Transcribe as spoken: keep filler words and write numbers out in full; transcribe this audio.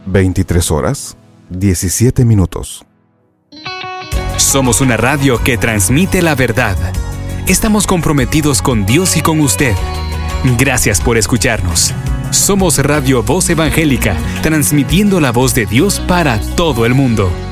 veintitrés horas, diecisiete minutos. Somos una radio que transmite la verdad. Estamos comprometidos con Dios y con usted. Gracias por escucharnos. Somos Radio Voz Evangélica, transmitiendo la voz de Dios para todo el mundo.